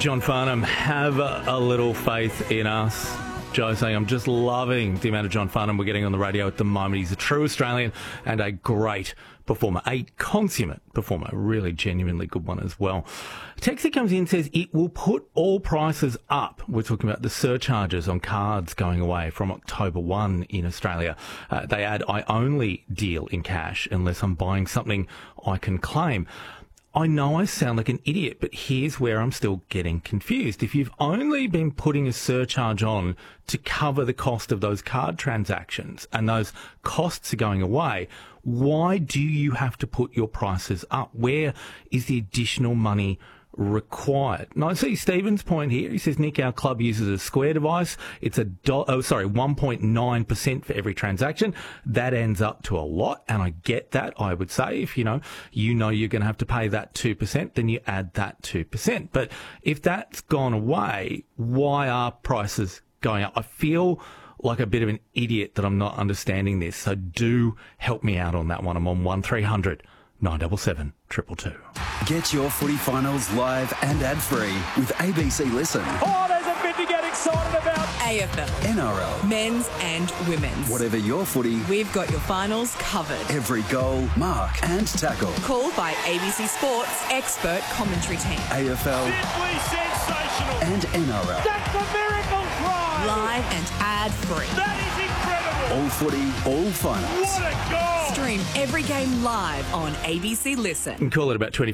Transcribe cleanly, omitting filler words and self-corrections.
John Farnham, have a little faith in us. Joe saying, I'm just loving the amount of John Farnham we're getting on the radio at the moment. He's a true Australian and a great performer, a consummate performer, a really genuinely good one as well. Text that comes in says it will put all prices up. We're talking about the surcharges on cards going away from October 1 in Australia. They add, I only deal in cash unless I'm buying something I can claim. I know I sound like an idiot, but here's where I'm still getting confused. If you've only been putting a surcharge on to cover the cost of those card transactions and those costs are going away, why do you have to put your prices up? Where is the additional money required? Now, I see Stephen's point here. He says, Nick, our club uses a Square device. It's 1.9% for every transaction. That ends up to a lot, and I get that. I would say if you know you're going to have to pay that 2%, then you add that 2%. But if that's gone away, why are prices going up? I feel like a bit of an idiot that I'm not understanding this. So do help me out on that one. I'm on 1300 977 222. Get your footy finals live and ad-free with ABC Listen. Oh, there's a bit to get excited about. AFL. NRL. Men's and women's. Whatever your footy, We've got your finals covered. every goal, mark and tackle. Called by ABC Sports expert commentary team. AFL Simply sensational. and NRL. That's a miracle try. Live and ad-free. That is incredible. All footy, all finals. What a goal. Stream every game live on ABC Listen. And call it about 20